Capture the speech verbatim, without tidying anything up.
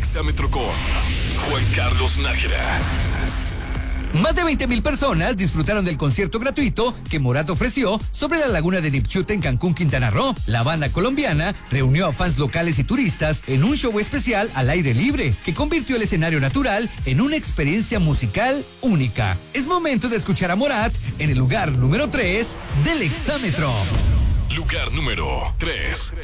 Exámetro con Juan Carlos Nájera. Más de veinte mil personas disfrutaron del concierto gratuito que Morat ofreció sobre la laguna de Nipchute en Cancún, Quintana Roo. La banda colombiana reunió a fans locales y turistas en un show especial al aire libre que convirtió el escenario natural en una experiencia musical única. Es momento de escuchar a Morat en el lugar número tres del Exámetro. Lugar número tres.